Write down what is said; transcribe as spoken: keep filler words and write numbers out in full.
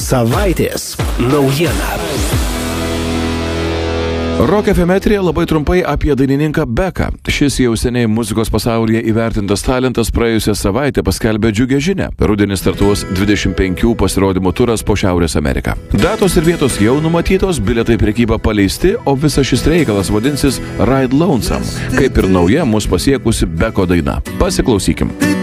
Savaitės naujiena. Rock ef em eteryje labai trumpai apie dainininką Beką. Šis jau seniai muzikos pasaulyje įvertintas talentas praėjusią savaitę paskelbė džiugią žinią. Rudenį startuos dvidešimt penkių pasirodymų turas po Šiaurės Ameriką. Datos ir vietos jau numatytos, bilietai prekyba paleisti, o visas šis reikalas vadinsis Ride Lonesome, kaip ir nauja mus pasiekusi Beko daina. Pasiklausykim.